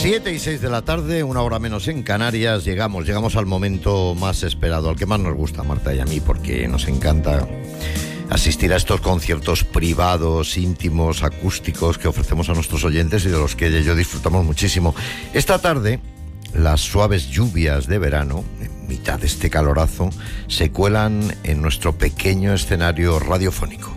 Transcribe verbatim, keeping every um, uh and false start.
Siete y seis de la tarde, una hora menos en Canarias. Llegamos, llegamos al momento más esperado, al que más nos gusta, Marta y a mí, porque nos encanta asistir a estos conciertos privados, íntimos, acústicos que ofrecemos a nuestros oyentes y de los que yo disfrutamos muchísimo. Esta tarde, las suaves lluvias de verano, en mitad de este calorazo, se cuelan en nuestro pequeño escenario radiofónico.